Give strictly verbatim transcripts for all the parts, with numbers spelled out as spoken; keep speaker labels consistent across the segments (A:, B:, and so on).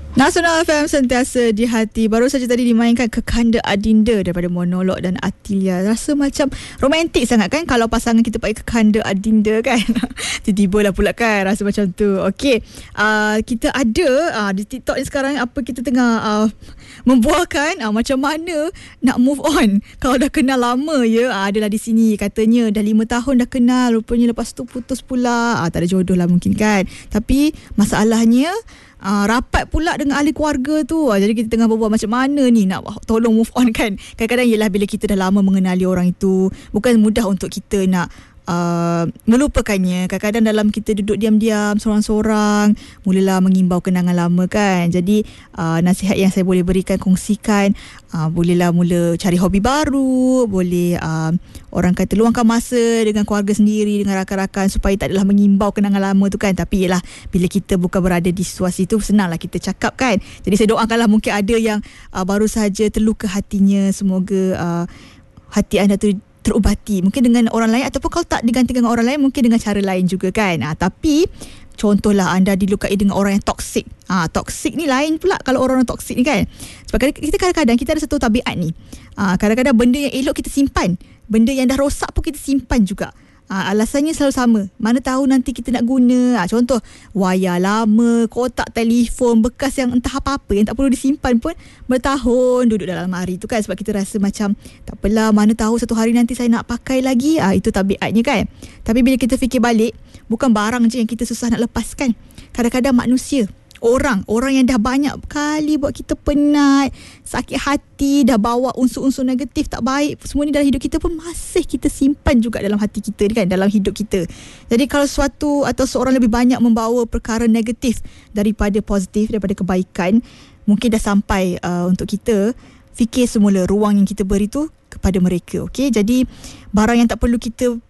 A: Nasional F M sentiasa di hati. Baru saja tadi dimainkan Kekanda Adinda daripada Monolog dan Atilia. Rasa macam romantik sangat kan kalau pasangan kita pakai Kekanda Adinda kan. Tiba-tiba lah pula kan rasa macam tu. Okey, uh, kita ada uh, di TikTok ni sekarang apa kita tengah uh, membuahkan uh, macam mana nak move on kalau dah kenal lama ya. Uh, adalah di sini katanya dah lima tahun dah kenal, rupanya lepas tu putus pula. Uh, tak ada jodoh lah mungkin kan. Tapi masalahnya Uh, rapat pula dengan ahli keluarga tu. uh, Jadi kita tengah berbual macam mana ni nak tolong move on kan. Kadang-kadang ialah bila kita dah lama mengenali orang itu, bukan mudah untuk kita nak Uh, melupakannya. Kadang-kadang dalam kita duduk diam-diam sorang-sorang, mulalah mengimbau kenangan lama kan. Jadi uh, nasihat yang saya boleh berikan, kongsikan, uh, bolehlah mula cari hobi baru, boleh uh, orang kata luangkan masa dengan keluarga sendiri, dengan rakan-rakan, supaya tak adalah mengimbau kenangan lama tu kan. Tapi ialah bila kita bukan berada di situasi tu, senanglah kita cakap kan. Jadi saya doakanlah mungkin ada yang uh, baru saja terluka hatinya, semoga uh, hati anda tu terubati mungkin dengan orang lain, ataupun kalau tak diganti dengan orang lain mungkin dengan cara lain juga kan. Ha, tapi contohlah anda dilukai dengan orang yang toksik. Ha, toksik ni lain pula kalau orang-orang toksik ni kan. Sebab kita kadang-kadang kita ada satu tabiat ni. Ha, kadang-kadang benda yang elok kita simpan, benda yang dah rosak pun kita simpan juga. Ha, alasannya selalu sama. Mana tahu nanti kita nak guna. Ha, contoh, wayar lama, kotak telefon bekas yang entah apa-apa yang tak perlu disimpan pun bertahun duduk dalam almari tu kan. Sebab kita rasa macam tak apalah, mana tahu satu hari nanti saya nak pakai lagi. Ha, itu tabiatnya kan. Tapi bila kita fikir balik, bukan barang je yang kita susah nak lepaskan. Kadang-kadang manusia, Orang Orang yang dah banyak kali buat kita penat, sakit hati, dah bawa unsur-unsur negatif tak baik, semua ni dalam hidup kita pun masih kita simpan juga dalam hati kita kan, dalam hidup kita. Jadi kalau suatu atau seorang lebih banyak membawa perkara negatif daripada positif, daripada kebaikan, mungkin dah sampai uh, untuk kita fikir semula ruang yang kita beri tu kepada mereka. Okey, jadi barang yang tak perlu kita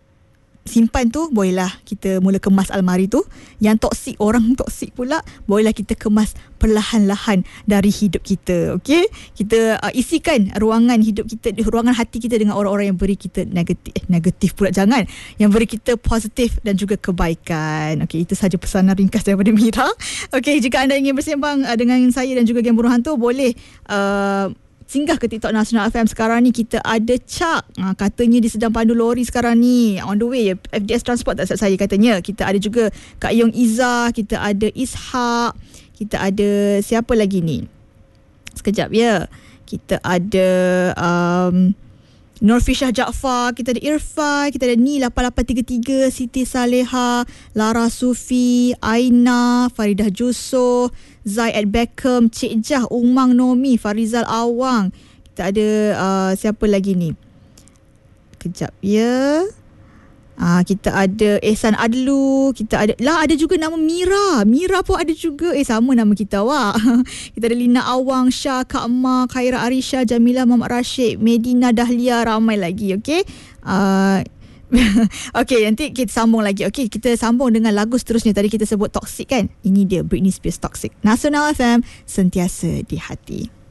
A: simpan tu, bolehlah kita mula kemas almari tu. Yang toksik, orang toksik pula, bolehlah kita kemas perlahan-lahan dari hidup kita. Okey, kita uh, isikan ruangan hidup kita, ruangan hati kita dengan orang-orang yang beri kita negatif, eh, negatif pula jangan, yang beri kita positif dan juga kebaikan. Okey, itu sahaja pesanan ringkas daripada Mira. Okey, jika anda ingin bersembang uh, dengan saya dan juga Geng Buruhan tu, boleh uh, singgah ke TikTok Nasional F M. Sekarang ni kita ada Chak. Ha, katanya dia sedang pandu lori sekarang ni. On the way, F D S Transport tak saya katanya. Kita ada juga Kak Yong Izzah. Kita ada Ishak. Kita ada siapa lagi ni? Sekejap ya. Kita ada um, Nurfishah Jaafar. Kita ada Irfan. Kita ada Ni lapan lapan tiga tiga. Siti Saleha. Lara Sufi. Aina. Faridah Jusoh. Zaid Beckham, Cik Jah, Umang Nomi, Farizal Awang. Kita ada uh, siapa lagi ni? Kejap ya. Ah, kita ada Ehsan Adlu, kita ada lah, ada juga nama Mira. Mira pun ada juga. Eh, sama nama kita wah. Kita ada Lina Awang, Syah, Kak Ma, Khaira Arisha, Jamila Muhammad Rashid, Medina Dahlia, ramai lagi. Okey. Ah, Okey, nanti kita sambung lagi. Okey, kita sambung dengan lagu seterusnya. Tadi kita sebut toxic kan. Ini dia Britney Spears Toxic. Nasional F M, sentiasa di hati.